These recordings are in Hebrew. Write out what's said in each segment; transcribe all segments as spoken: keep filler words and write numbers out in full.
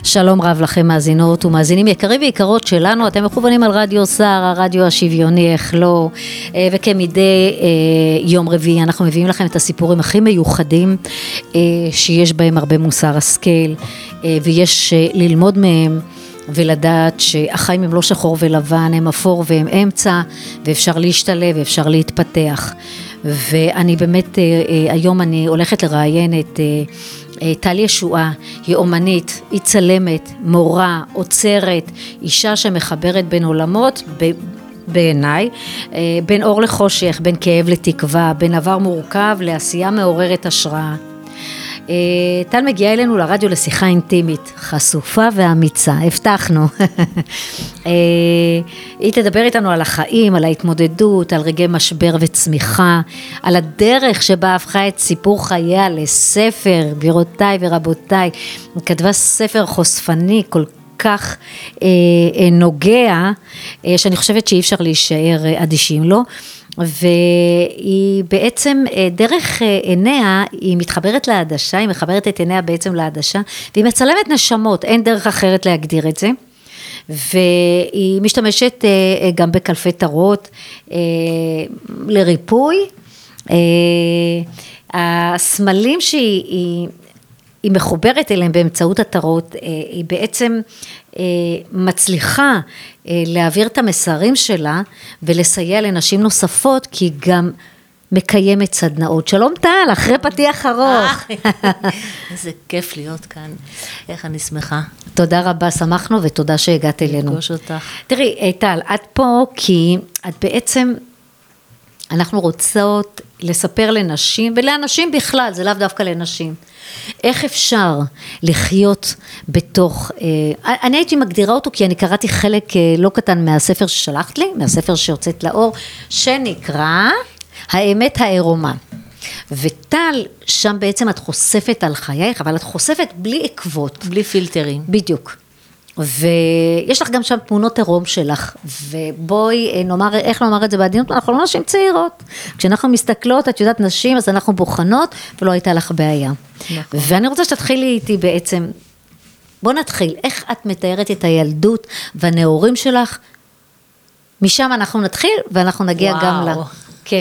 שלום רב לכם מאזינות ומאזינים יקרים ויקרות שלנו, אתם מכוונים על רדיו סער, הרדיו השוויוני, איך לא, וכמדי יום רביעי אנחנו מביאים לכם את הסיפורים הכי מיוחדים, שיש בהם הרבה מוסר השכל, ויש ללמוד מהם ולדעת שהחיים הם לא שחור ולבן, הם אפור והם אמצע, ואפשר להשתלב ואפשר להתפתח. ואני באמת, היום אני הולכת לראיין את טל ישועה, היא אומנית, היא צלמת, מורה, עוצרת, אישה שמחברת בין עולמות, בעיניי, בין אור לחושך, בין כאב לתקווה, בין עבר מורכב לעשייה מעוררת השראה. טל מגיעה אלינו לרדיו לשיחה אינטימית, חשופה ואמיצה, הבטחנו. היא תדבר איתנו על החיים, על ההתמודדות, על רגעי משבר וצמיחה, על הדרך שבה הפכה את סיפור חייה לספר, גבירותיי ורבותיי. היא כתבה ספר חושפני כל כך אה, נוגע, אה, שאני חושבת שאי אפשר להישאר אדישים לו. והיא בעצם דרך עיניה, היא מתחברת לעדשה, היא מחברת את עיניה בעצם לעדשה, והיא מצלמת נשמות, אין דרך אחרת להגדיר את זה, והיא משתמשת גם בקלפי טרות לריפוי, הסמלים שהיא היא מחוברת אליהם באמצעות הטרות, היא בעצם מצליחה להעביר את המסרים שלה ולסייע לנשים נוספות, כי היא גם מקיימת סדנאות. שלום טל, אחרי פתיח ארוך. איזה כיף להיות כאן, איך אני שמחה. תודה רבה, שמחנו ותודה שהגעת אלינו. לפגוש אותך. תראי טל, את פה כי את בעצם, אנחנו רוצות לספר לנשים, ולאנשים בכלל, זה לאו דווקא לנשים, איך אפשר לחיות בתוך, אה, אני הייתי מגדירה אותו כי אני קראתי חלק אה, לא קטן מהספר ששלחת לי, מהספר שיוצאת לאור, שנקרא האמת העירומה. וטל, שם בעצם את חושפת על חייך, אבל את חושפת בלי עקבות. בלי פילטרים. בדיוק. ויש לך גם שם תמונות עירום שלך, ובואי נאמר, איך נאמר את זה בעדינות, אנחנו לא נשים צעירות, כשאנחנו מסתכלות, את יודעת נשים, אז אנחנו בוחנות, ולא הייתה לך בעיה. נכון. ואני רוצה שתתחילי איתי בעצם, בוא נתחיל, איך את מתארת את הילדות והנעורים שלך, משם אנחנו נתחיל, ואנחנו נגיע וואו. גם לה. כן.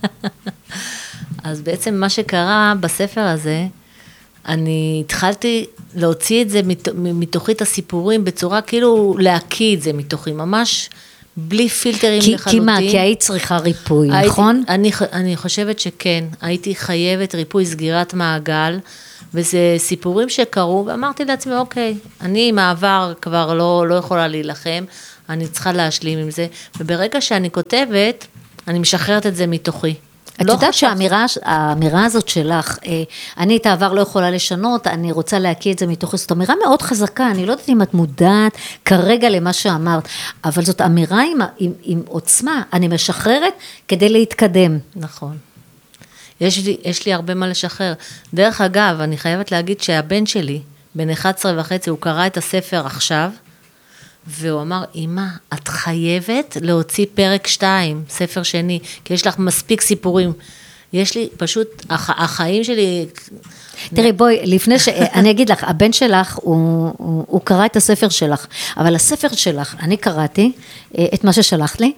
אז בעצם מה שקרה בספר הזה, אני התחלתי להוציא את זה מתוכי את הסיפורים, בצורה כאילו להקיא את זה מתוכי, ממש בלי פילטרים כי, לחלוטין. כי מה? כי היית צריכה ריפוי, הייתי, נכון? אני, אני חושבת שכן, הייתי חייבת ריפוי, סגירת מעגל, וזה סיפורים שקרו, ואמרתי לעצמי, אוקיי, אני עם העבר כבר לא, לא יכולה להילחם, אני צריכה להשלים עם זה, וברגע שאני כותבת, אני משחררת את זה מתוכי. את יודעת שהאמירה, האמירה הזאת שלך, אני את העבר לא יכולה לשנות, אני רוצה להקיא את זה מתוך, זאת אמירה מאוד חזקה, אני לא יודעת אם את מודעת כרגע למה שאמרת, אבל זאת אמירה עם, עם, עם עוצמה, אני משחררת כדי להתקדם. נכון. יש לי, יש לי הרבה מה לשחרר. דרך אגב, אני חייבת להגיד שהבן שלי, בן אחת עשרה וחצי, הוא קרא את הספר עכשיו, והוא אמר, אמא, את חייבת להוציא פרק שתיים, ספר שני, כי יש לך מספיק סיפורים. יש לי פשוט, הח, החיים שלי... תראי, בואי, לפני ש... אני אגיד לך, הבן שלך, הוא, הוא, הוא קרא את הספר שלך, אבל הספר שלך, אני קראתי את מה ששלחת לי,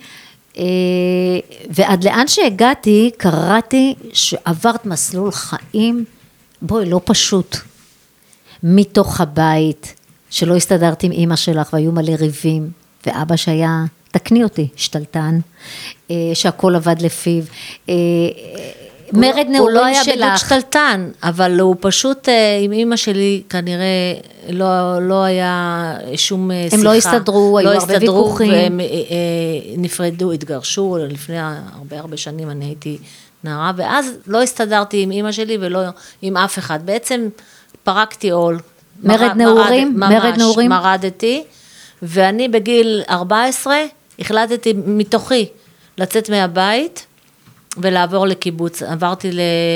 ועד לאן שהגעתי, קראתי שעברת מסלול חיים, בואי, לא פשוט, מתוך הבית, שלא הסתדרתי עם אמא שלך, והיו מלא ריבים, ואבא שהיה, תקני אותי, שתלטן, שהכל עבד לפיו, מרד נעורים שלך. הוא לא היה בדיוק שתלטן, אבל הוא פשוט, עם אמא שלי, כנראה לא, לא היה שום שיחה. הם לא הסתדרו, היו הרבה ויכוחים. והם נפרדו, התגרשו, לפני הרבה הרבה שנים אני הייתי נערה, ואז לא הסתדרתי עם אמא שלי, ולא עם אף אחד. בעצם פרקתי עול. מרד נעורים, מרד נעורים. ממש, מרדתי, ואני בגיל ארבע עשרה החלטתי מתוכי לצאת מהבית ולעבור לקיבוץ. עברתי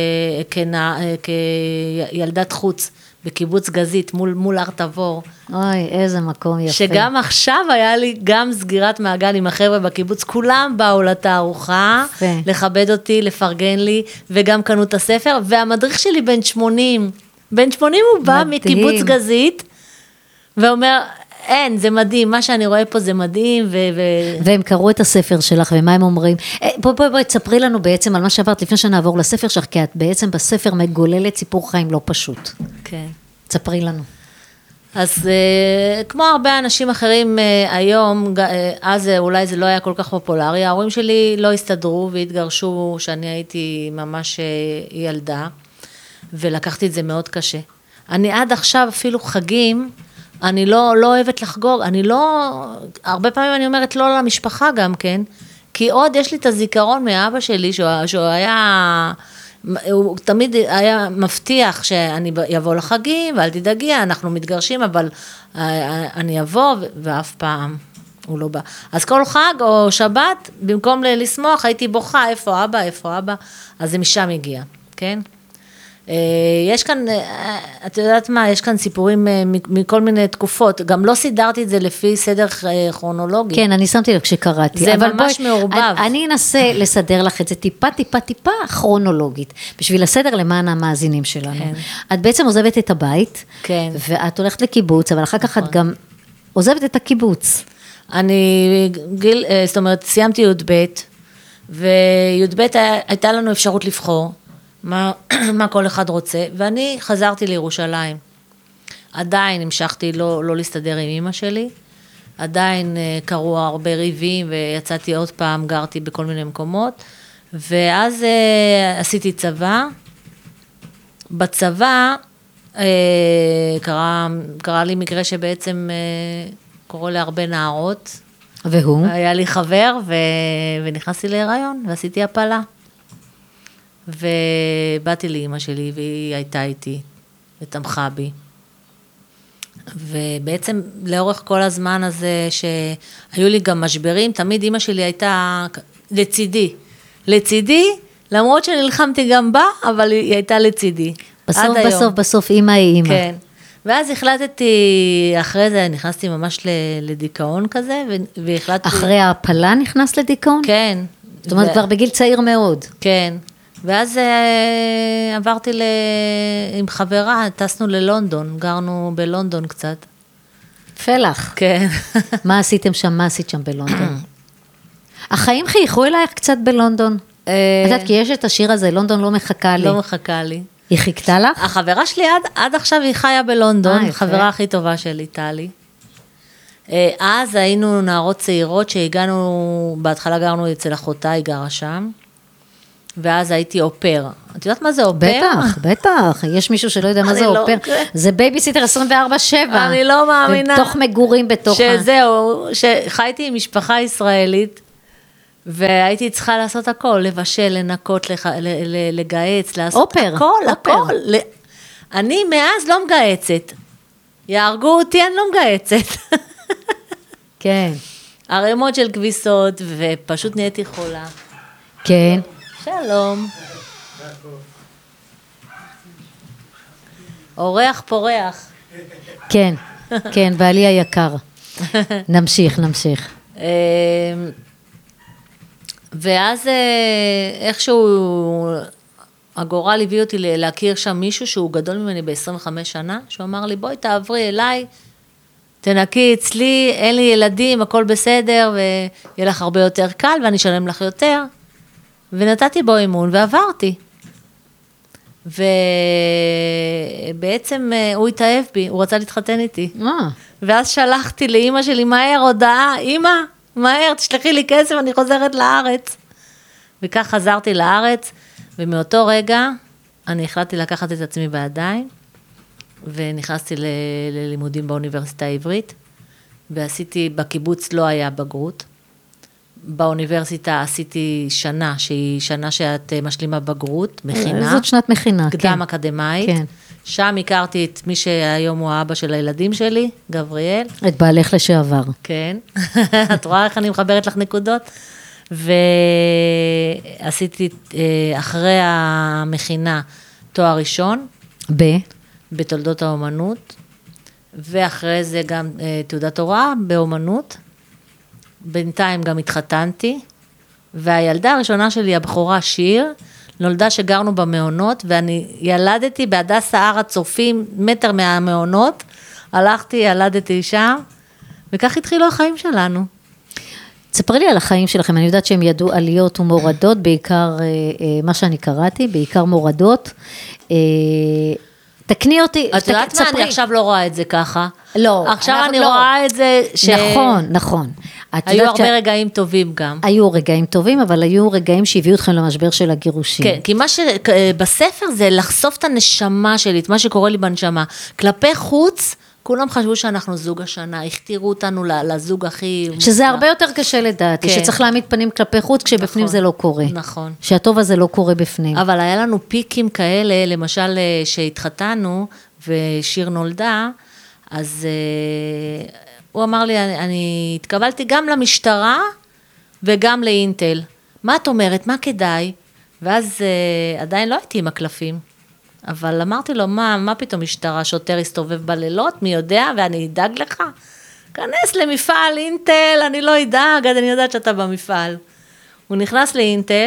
כילדת חוץ בקיבוץ גזית מול, מול הר תבור. אוי, איזה מקום יפה. שגם עכשיו היה לי גם סגירת מעגל עם החבר'ה בקיבוץ, כולם באו לתערוכה, לכבד אותי, לפרגן לי, וגם קנו את הספר, והמדריך שלי בן שמונים, בן שמונים הוא בא מקיבוץ גזית, ואומר, אין, זה מדהים, מה שאני רואה פה זה מדהים, ו... ו... והם קראו את הספר שלך, ומה הם אומרים? בואי בואי בואי, תספרי לנו בעצם על מה שעברת, לפני שנעבור לספר שלך, כי את בעצם בספר מגוללת סיפור חיים לא פשוט. כן. תספרי לנו. אז כמו הרבה אנשים אחרים היום, אז אולי זה לא היה כל כך פופולרי, ההורים שלי לא הסתדרו והתגרשו שאני הייתי ממש ילדה, ולקחתי את זה מאוד קשה. אני עד עכשיו אפילו חגים, אני לא, לא אוהבת לחגוג, אני לא, הרבה פעמים אני אומרת לא למשפחה גם כן, כי עוד יש לי את הזיכרון מאבא שלי, שהוא, שהוא היה, הוא תמיד היה מבטיח שאני אבוא לחגים, ואל תדאגי, אנחנו מתגרשים, אבל אני אבוא, ואף פעם הוא לא בא. אז כל חג או שבת, במקום לשמוח, הייתי בוכה, איפה אבא, איפה אבא, אז זה משם הגיע, כן? יש כאן, את יודעת מה, יש כאן סיפורים מכל מיני תקופות, גם לא סידרתי את זה לפי סדר כרונולוגי. כן, אני שמתי לב כשקראתי. זה ממש מעורבב. אני, אני אנסה לסדר לך את זה טיפה, טיפה, טיפה כרונולוגית, בשביל הסדר למען המאזינים שלנו. כן. את בעצם עוזבת את הבית, כן. ואת הולכת לקיבוץ, אבל אחר כך את גם עוזבת את הקיבוץ. אני, גיל, זאת אומרת, סיימתי י' ב', וי' ב' הייתה לנו אפשרות לבחור, מה, מה כל אחד רוצה, ואני חזרתי לירושלים. עדיין המשכתי לא, לא להסתדר עם אמא שלי, עדיין קרו הרבה ריבים, ויצאתי עוד פעם, גרתי בכל מיני מקומות, ואז אה, עשיתי צבא. בצבא אה, קרה, קרה לי מקרה שבעצם אה, קורא להרבה נערות. והוא? היה לי חבר, ו... ונכנסתי להיריון, ועשיתי הפלה. ובאתי לאמא שלי, והיא הייתה איתי, ותמכה בי. ובעצם לאורך כל הזמן הזה, שהיו לי גם משברים, תמיד אמא שלי הייתה לצידי. לצידי, למרות שנלחמתי גם בה, אבל היא הייתה לצידי. בסוף, בסוף, בסוף, אמא היא אמא. כן. ואז החלטתי, אחרי זה נכנסתי ממש לדיכאון כזה, והחלטתי... אחרי ההפלה נכנס לדיכאון? כן. זאת אומרת, ו... כבר בגיל צעיר מאוד. כן. ואז אה, עברתי ל... עם חברה, טסנו ללונדון, גרנו בלונדון קצת. פלח. כן. מה עשיתם שם, מה עשית שם בלונדון? החיים חייכו אלייך קצת בלונדון? את יודעת, כי יש את השיר הזה, לונדון לא מחכה לי. לא מחכה לי. היא חיכתה לך? החברה שלי עד, עד עכשיו היא חיה בלונדון, החברה הכי טובה שלי, טלי. אז היינו נערות צעירות שהגענו, בהתחלה גרנו אצל אחותה, היא גרה שם. ואז הייתי אופר. את יודעת מה זה אופר? בטח, בטח. יש מישהו שלא יודע מה זה אופר. זה בייביסיטר עשרים וארבע שבע. אני לא מאמינה. בתוך מגורים בתוך... שזהו, שחייתי עם משפחה ישראלית, והייתי צריכה לעשות הכל, לבשל, לנקות, לגייץ, לעשות הכל, הכל. אני מאז לא מגייצת. יהרגו אותי, אני לא מגייצת. כן. ערימות של כביסות, ופשוט נהייתי חולה. כן. שלום. אורח פורח. כן, כן, בעלי היקר. נמשיך, נמשיך. ואז איכשהו הגורל הביא אותי להכיר שם מישהו שהוא גדול ממני ב-עשרים וחמש שנה, שהוא אמר לי, בואי תעברי אליי, תנקי אצלי, אין לי ילדים, הכל בסדר, ויהיה לך הרבה יותר קל, ואני אשלם לך יותר. ונתתי בו אימון, ועברתי. ובעצם הוא התאהב בי, הוא רצה להתחתן איתי. מה? ואז שלחתי לאמא שלי, מהר הודעה, אמא, מהר, תשלחי לי כסף, אני חוזרת לארץ. וכך חזרתי לארץ, ומאותו רגע, אני החלטתי לקחת את עצמי בידיים, ונכנסתי ל- ללימודים באוניברסיטה העברית, ועשיתי, בקיבוץ לא היה בגרות, באוניברסיטה עשיתי שנה, שהיא שנה שאת משלימה בגרות, מכינה. זאת שנת מכינה, קדם כן. אקדמאית. כן. שם הכרתי את מי שהיום הוא האבא של הילדים שלי, גבריאל. את בעלך לשעבר. כן. את רואה איך אני מחברת לך נקודות? ועשיתי אחרי המכינה תואר ראשון. ב? בתולדות האומנות. ואחרי זה גם תעודת הוראה באומנות. בינתיים גם התחתנתי, והילדה הראשונה שלי, הבחורה שיר, נולדה שגרנו במעונות, ואני ילדתי בהדסה הר הצופים, מטר מהמעונות, הלכתי, ילדתי שם, וכך התחילו החיים שלנו. תספרי לי על החיים שלכם, אני יודעת שהם ידעו עליות ומורדות, בעיקר מה שאני קראתי, בעיקר מורדות. תקני אותי. את יודעת מה, אני עכשיו לא רואה את זה ככה. לא. עכשיו אני רואה את זה ש... נכון, נכון. היו הרבה רגעים טובים גם. היו רגעים טובים, אבל היו רגעים שהביאו אתכם למשבר של הגירושים. כן, כי מה שבספר זה לחשוף את הנשמה שלי, את מה שקורה לי בנשמה. כלפי חוץ, כולם חשבו שאנחנו זוג השנה, הכתירו אותנו לזוג הכי... שזה הרבה יותר קשה לדעתי, שצריך להעמיד פנים כלפי חוץ, כשבפנים זה לא קורה. נכון. שהטוב הזה לא קורה בפנים. אבל היה לנו פיקים כאלה, למשל שהתחתנו, ושיר נולדה, אז uh, הוא אמר לי, אני, אני התקבלתי גם למשטרה, וגם לאינטל. מה את אומרת? מה כדאי? ואז uh, עדיין לא הייתי עם הקלפים. אבל אמרתי לו, מה, מה פתאום משטרה, שוטר הסתובב בלילות, מי יודע, ואני אדאג לך? כנס למפעל אינטל, אני לא אדאג, אני יודעת שאתה במפעל. הוא נכנס לאינטל,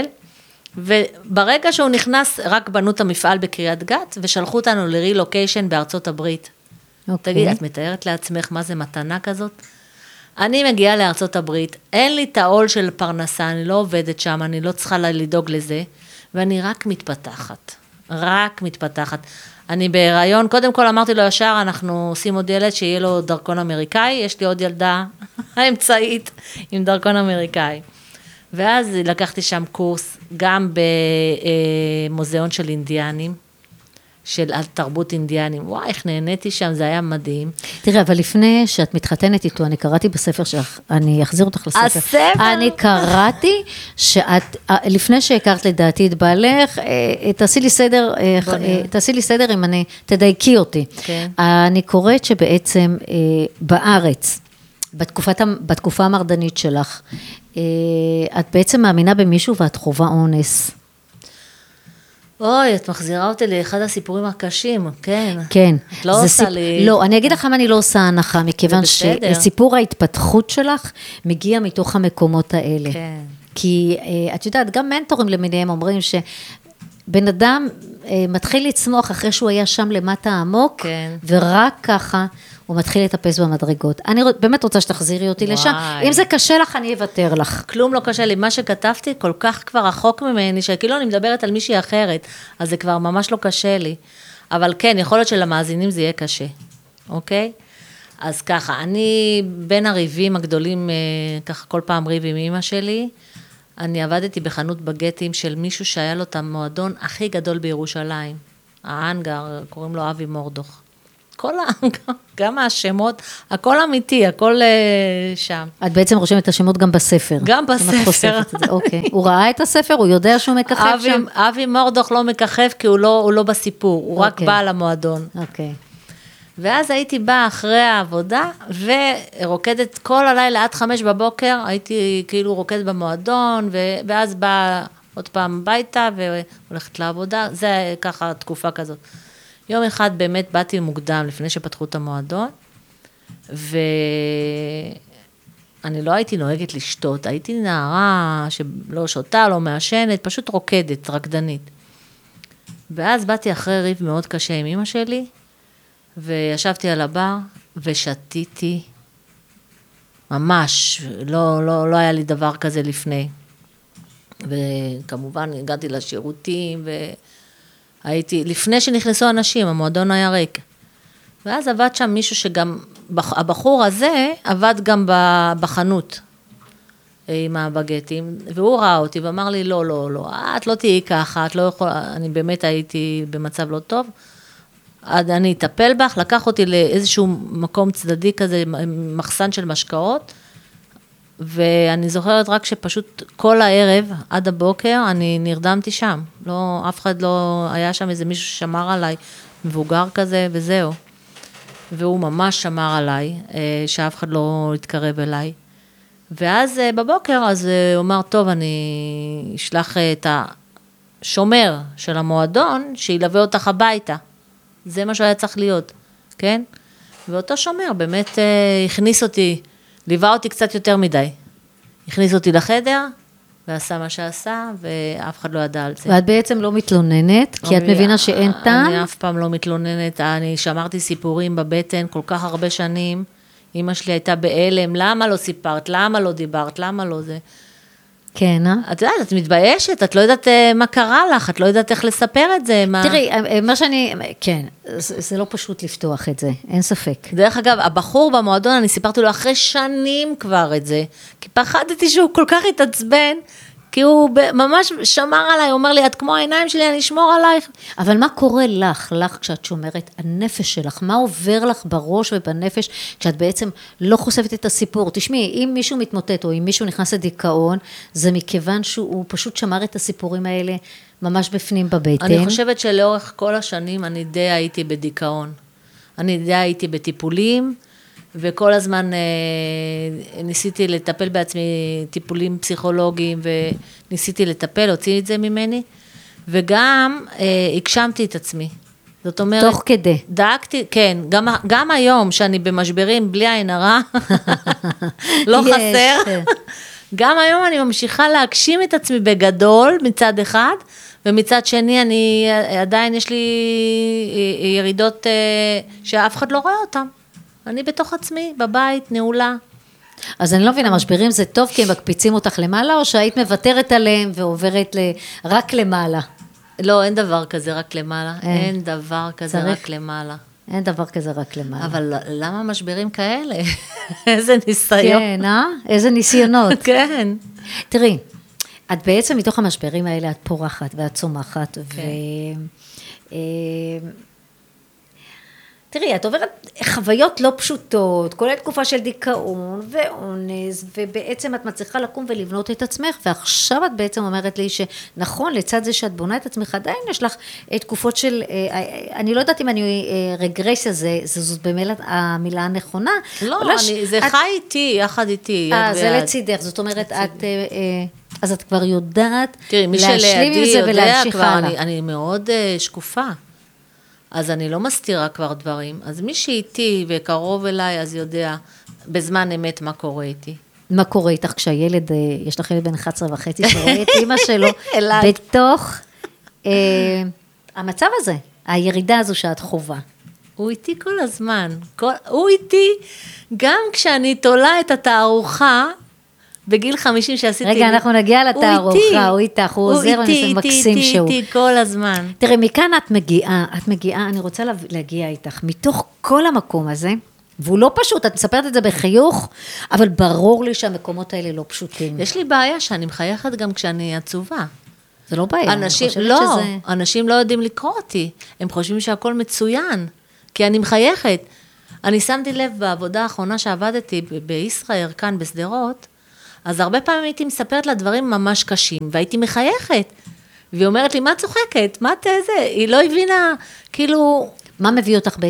וברגע שהוא נכנס, רק בנו את המפעל בקריית גת, ושלחו אותנו לרילוקיישן בארצות הברית. Okay. תגיד, את מתארת לעצמך מה זה מתנה כזאת? אני מגיעה לארצות הברית, אין לי את העול של פרנסה, אני לא עובדת שם, אני לא צריכה לדאוג לזה, ואני רק מתפתחת. רק מתפתחת. אני בהיריון, קודם כל אמרתי לו ישר, אנחנו עושים עוד ילד שיהיה לו דרכון אמריקאי, יש לי עוד ילדה האמצעית עם דרכון אמריקאי. ואז לקחתי שם קורס, גם במוזיאון של אינדיאנים, של תרבות אינדיאנים. וואי, איך נהניתי שם, זה היה מדהים. תראה, אבל לפני שאת מתחתנת איתו, אני קראתי בספר שלך, אני אחזיר אותך לספר. הספר? אני קראתי שאת, לפני שהכרת לדעתי את בעלך, תעשי לי סדר, תעשי לי סדר אם אני, תדייקי אותי. כן. אני קוראת שבעצם בארץ, בתקופת, בתקופה המרדנית שלך, את בעצם מאמינה במישהו ואת חובה אונס. אוי, את מחזירה אותי לאחד הסיפורים הקשים, כן. כן. את לא עושה סיפ... לי... לא, אני אגיד לך מה אני לא עושה הנחה, מכיוון שסיפור ההתפתחות שלך מגיע מתוך המקומות האלה. כן. כי את יודעת, גם מנטורים למיניהם אומרים שבן אדם מתחיל לצמוח אחרי שהוא היה שם למטה עמוק, כן. ורק ככה הוא מתחיל לטפס במדרגות. אני באמת רוצה שתחזירי אותי וואי. לשם. אם זה קשה לך, אני אוותר לך. כלום לא קשה לי. מה שכתבתי כל כך כבר רחוק ממני, שכאילו אני מדברת על מישהי אחרת, אז זה כבר ממש לא קשה לי. אבל כן, יכול להיות שלמאזינים זה יהיה קשה. אוקיי? אז ככה, אני בין הריבים הגדולים, ככה כל פעם ריב עם אמא שלי, אני עבדתי בחנות בגטים של מישהו שהיה לו את המועדון הכי גדול בירושלים. האנגר, קוראים לו אבי מורדוך. כל ה... גם השמות, הכל אמיתי, הכל שם. את בעצם רושמת את השמות גם בספר. גם בספר. אוקיי. הוא ראה את הספר, הוא יודע שהוא מככב שם? אבי מורדוך לא מככב, כי הוא לא, הוא לא בסיפור, הוא רק בא למועדון. אוקיי. ואז הייתי באה אחרי העבודה, ורוקדת כל הלילה עד חמש בבוקר, הייתי כאילו רוקדת במועדון, ואז באה עוד פעם ביתה, והולכת לעבודה, זה ככה תקופה כזאת. יום אחד באמת באתי מוקדם, לפני שפתחו את המועדון, ואני לא הייתי נוהגת לשתות, הייתי נערה שלא שותה, לא מעשנת, פשוט רוקדת, רקדנית. ואז באתי אחרי ריב מאוד קשה עם אמא שלי, וישבתי על הבר, ושתיתי, ממש, לא, לא, לא היה לי דבר כזה לפני. וכמובן הגעתי לשירותים, והייתי, לפני שנכנסו אנשים, המועדון היה ריק. ואז עבד שם מישהו שגם, הבחור הזה עבד גם בחנות, עם הבגטים, והוא ראה אותי ואמר לי, לא, לא, לא, את לא תהיי ככה, את לא יכולה, אני באמת הייתי במצב לא טוב, אני אטפל בך, לקח אותי לאיזשהו מקום צדדי כזה, מחסן של משקאות, ואני זוכרת רק שפשוט כל הערב, עד הבוקר, אני נרדמתי שם. לא, אף אחד לא, היה שם איזה מישהו ששמר עליי, מבוגר כזה, וזהו. והוא ממש שמר עליי, שאף אחד לא התקרב אליי. ואז בבוקר, אז הוא אמר, טוב, אני אשלח את השומר של המועדון, שילווה אותך הביתה. זה מה שהיה צריך להיות, כן? ואותו שומר באמת הכניס אותי, ליווה אותי קצת יותר מדי. הכניס אותי לחדר, ועשה מה שעשה, ואף אחד לא ידע על זה. ואת בעצם לא מתלוננת, כי את מבינה שאין טעם? אני אף פעם לא מתלוננת, אני שמרתי סיפורים בבטן כל כך הרבה שנים, אמא שלי הייתה בהלם, למה לא סיפרת, למה לא דיברת, למה לא זה? כן, אה? את יודעת, את מתביישת, את לא יודעת מה קרה לך, את לא יודעת איך לספר את זה. מה... תראי, מה שאני, כן, זה, זה לא פשוט לפתוח את זה, אין ספק. דרך אגב, הבחור במועדון, אני סיפרתי לו אחרי שנים כבר את זה, כי פחדתי שהוא כל כך התעצבן, כי הוא ממש שמר עליי, הוא אומר לי, את כמו העיניים שלי, אני אשמור עלייך. אבל מה קורה לך, לך כשאת שומרת, הנפש שלך, מה עובר לך בראש ובנפש, כשאת בעצם לא חושפת את הסיפור? תשמעי, אם מישהו מתמוטט, או אם מישהו נכנס לדיכאון, זה מכיוון שהוא פשוט שמר את הסיפורים האלה, ממש בפנים בבטן. אני חושבת שלאורך כל השנים, אני די הייתי בדיכאון. אני די הייתי בטיפולים, וכל הזמן אה, ניסיתי לטפל בעצמי טיפולים פסיכולוגיים, וניסיתי לטפל, הוציא את זה ממני, וגם אה, הגשמתי את עצמי. זאת אומרת... תוך כדי. דאגתי, כן, גם, גם היום שאני במשברים בלי עין הרע, לא יש. חסר, גם היום אני ממשיכה להגשים את עצמי בגדול מצד אחד, ומצד שני אני עדיין יש לי ירידות אה, שאף אחד לא רואה אותן. אני בתוך עצמי, בבית, נעולה. אז אני לא מבינה, משברים זה טוב כי הם מקפיצים אותך למעלה, או שהיית מוותרת עליהם ועוברת ל... רק למעלה? לא, אין דבר כזה רק למעלה. אין, אין דבר כזה צריך? רק למעלה. אין דבר כזה רק למעלה. אבל למה משברים כאלה? איזה ניסיון. כן, אה? איזה ניסיונות. כן. תראי, את בעצם מתוך המשברים האלה, את פורחת ואת צומחת, כן. ו... תראי, את עוברת חוויות לא פשוטות, כולל תקופה של דיכאון ואונס, ובעצם את מצליחה לקום ולבנות את עצמך, ועכשיו את בעצם אומרת לי שנכון, לצד זה שאת בונה את עצמך, עדיין יש לך תקופות של, אני לא יודעת אם אני רגרסיה, זה, זאת באמת המילה הנכונה. לא, אני, זה את, חי איתי, יחד איתי, יד אה, ויד. זה לצידך, זאת אומרת, את... אז את כבר יודעת תראי, מי להשלים עם זה ולהמשיך הלאה. אני, אני מאוד uh, שקופה. אז אני לא מסתירה כבר דברים. אז מי שאיתי וקרוב אליי, אז יודע בזמן אמת מה קורה איתי. מה קורה איתך כשהילד, יש לך ילד בן אחת עשרה וחצי, שרואה את אמא שלו, בתוך אה, המצב הזה, הירידה הזו שאת חובה. הוא איתי כל הזמן. כל, הוא איתי, גם כשאני תולה את התערוכה, בגיל חמישים שעשיתי... רגע, אנחנו נגיע לתערוכה, הוא איתך, הוא עוזר, אני מקסים שהוא. הוא איתי, איתי כל הזמן. תראי, מכאן את מגיעה, את מגיעה, אני רוצה להגיע איתך, מתוך כל המקום הזה, והוא לא פשוט, את מספרת את זה בחיוך, אבל ברור לי שהמקומות האלה לא פשוטים. יש לי בעיה שאני מחייכת גם כשאני עצובה. זה לא בעיה, אנשים, לא, שזה... אנשים לא יודעים לקרוא אותי, הם חושבים שהכל מצוין, כי אני מחייכת. אני שמתי לב בעבודה האחרונה שעבדתי בישראל, כאן בסדרות, אז הרבה פעמים הייתי מספרת לה דברים ממש קשים, והייתי מחייכת, והיא אומרת לי, מה צוחקת? מה זה? היא לא הבינה, כאילו... מה מביא אותך